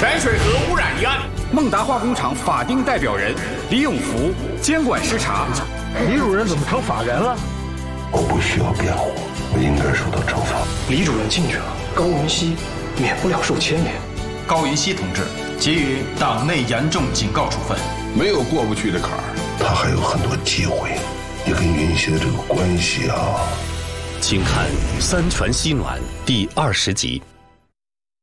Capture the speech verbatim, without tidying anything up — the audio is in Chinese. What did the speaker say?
山水河污染一案， 孟达化工厂法定代表人李永福监管视察。 李主任怎么成法人了？ 我不需要辩护，我应该受到惩罚。 李主任进去了，高云熙免不了受牵连。 高云熙同志给予党内严重警告处分。 没有过不去的坎儿， 他还有很多机会。你跟云熙的这个关系啊， 请看《三传西暖》第二十集。